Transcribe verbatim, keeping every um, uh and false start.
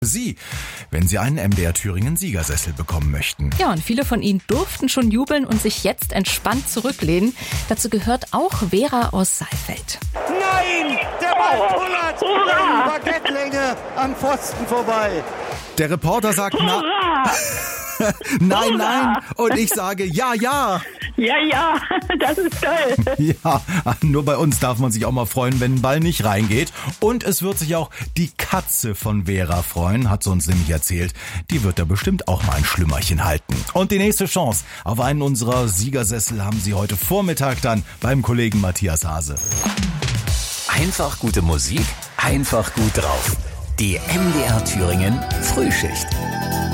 Sie, wenn Sie einen M D R Thüringen Siegersessel bekommen möchten. Ja, und viele von Ihnen durften schon jubeln und sich jetzt entspannt zurücklehnen. Dazu gehört auch Vera aus Saalfeld. Nein, der Ball kullert in Baguettelänge am Pfosten vorbei. Der Reporter sagt na. Nein, nein. Und ich sage ja, ja. Ja, ja, das ist toll. Ja, nur bei uns darf man sich auch mal freuen, wenn ein Ball nicht reingeht. Und es wird sich auch die Katze von Vera freuen, hat sie uns nämlich erzählt. Die wird da bestimmt auch mal ein Schlümmerchen halten. Und die nächste Chance auf einen unserer Siegersessel haben Sie heute Vormittag dann beim Kollegen Matthias Hase. Einfach gute Musik, einfach gut drauf. Die M D R Thüringen Frühschicht.